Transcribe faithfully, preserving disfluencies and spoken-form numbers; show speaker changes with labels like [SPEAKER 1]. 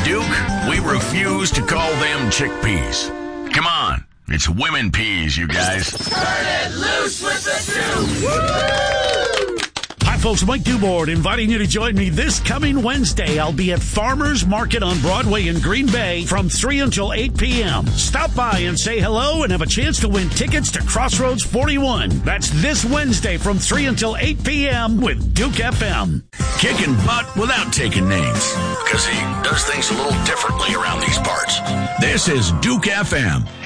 [SPEAKER 1] Duke, we refuse to call them chickpeas. Come on, it's women peas, you guys.
[SPEAKER 2] Turn it loose with the Duke!
[SPEAKER 3] Hi, folks. Mike Dubord inviting you to join me this coming Wednesday. I'll be at Farmers Market on Broadway in Green Bay from three until eight p.m. Stop by and say hello and have a chance to win tickets to Crossroads forty-one. That's this Wednesday from three until eight p.m. with Duke F M.
[SPEAKER 1] Kicking butt without taking names, because he does things a little differently around these parts. This is Duke F M.